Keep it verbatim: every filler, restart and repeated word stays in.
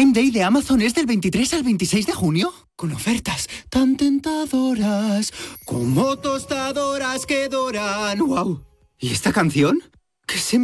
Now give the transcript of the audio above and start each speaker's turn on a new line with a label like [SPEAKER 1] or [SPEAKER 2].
[SPEAKER 1] Prime Day de Amazon es del veintitrés al veintiséis de junio. Con ofertas tan tentadoras como tostadoras que doran. ¡Wow! ¿Y esta canción? ¿Qué se